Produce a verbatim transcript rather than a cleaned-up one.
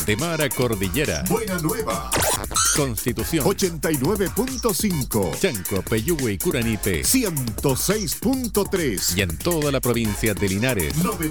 de mar a cordillera. Buena Nueva, Constitución, ochenta y nueve punto cinco. Chanco, Peyúgue y Curanipe, ciento seis punto tres. y en toda la provincia de Linares, noventa